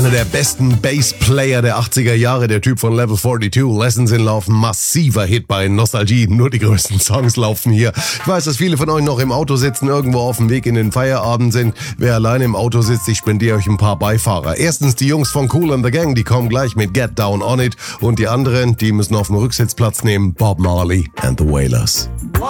Einer der besten Bassplayer der 80er Jahre, der Typ von Level 42, Lessons in Love, massiver Hit bei Nostalgie, nur die größten Songs laufen hier. Ich weiß, dass viele von euch noch im Auto sitzen, irgendwo auf dem Weg in den Feierabend sind. Wer alleine im Auto sitzt, ich spendiere euch ein paar Beifahrer. Erstens die Jungs von Kool and the Gang, die kommen gleich mit Get Down on It, und die anderen, die müssen auf dem Rücksitz Platz nehmen, Bob Marley and the Wailers.